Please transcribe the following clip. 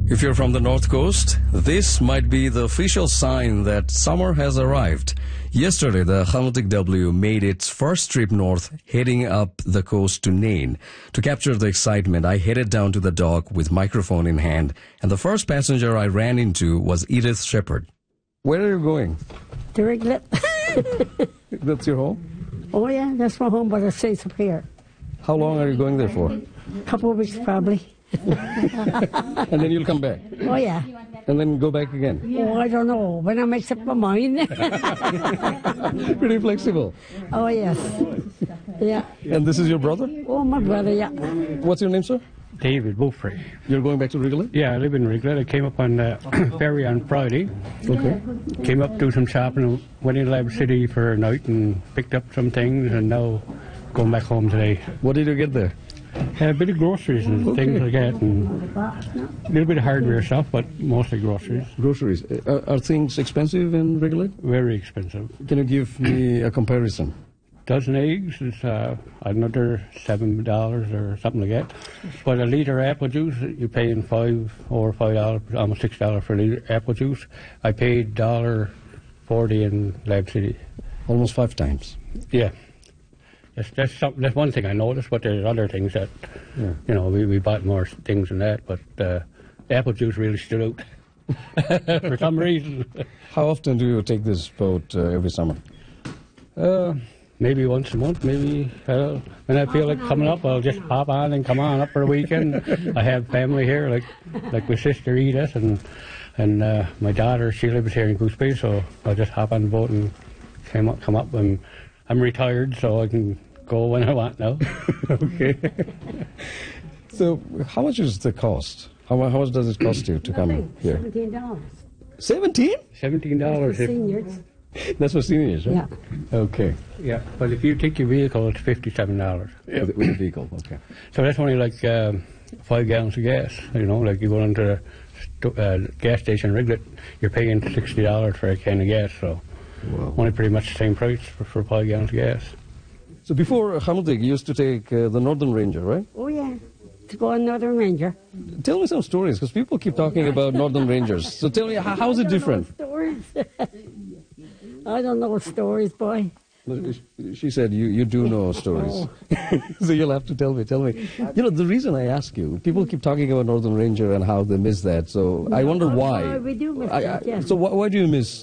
If you're from the North Coast, this might be the official sign that summer has arrived. Yesterday, the Khamutik W made its first trip north, heading up the coast to Nain. To capture the excitement, I headed down to the dock with microphone in hand, and the first passenger I ran into was Edith Shepherd. Where are you going? To Riglet. That's your home? Oh yeah, that's my home, but it stays up here. How long are you going there for? A couple of weeks probably. And then you'll come back? Oh yeah. And then go back again? Oh, I don't know. When I make up my mind. Pretty flexible. Oh yes. Yeah. And this is your brother? Oh, my brother, yeah. What's your name, sir? David Beaufrey. You're going back to Riglet? Yeah, I live in Riglet. I came up on the ferry on Friday. Okay. Came up, do some shopping, went in Lab City for a night and picked up some things, and now going back home today. What did you get there? A bit of groceries and things like that, and a little bit of hardware stuff, but mostly groceries. Groceries. Are things expensive in Riglet? Very expensive. Can you give me a comparison? Dozen eggs is another $7 or something like that. But a litre apple juice, you're paying $5 or $5, almost $6 for a litre apple juice. I paid $1.40 in Lab City. Almost 5 times. Yeah. That's one thing I noticed, but there's other things that, you know, we bought more things than that, but the apple juice really stood out for some reason. How often do you take this boat every summer? Maybe once a month, maybe. When I feel like coming up, I'll just hop on and come on up for a weekend. I have family here, like my sister Edith, and my daughter, she lives here in Goose Bay, so I'll just hop on the boat and come up. And I'm retired, so I can go when I want now. Okay. So, how much is the cost? How much does it cost you to come here? $17. 17? $17. Seniors. That's for seniors, right? Yeah. Okay. Yeah, but if you take your vehicle, it's $57. Yeah. With the vehicle, okay. So that's only like 5 gallons of gas. You know, like you go into the gas station in Riglet, you're paying $60 for a can of gas, so only pretty much the same price for 5 gallons of gas. So before Khamutik, you used to take the Northern Ranger, right? Oh yeah. To go on Northern Ranger. Tell me some stories, because people keep talking about Northern Rangers. So tell me, how's it different? Stories. I don't know stories, boy. She said you do know stories. Oh. So you'll have to tell me. You know, the reason I ask you, people keep talking about Northern Ranger and how they miss that. So I wonder why. We do miss that, yes. So why do you miss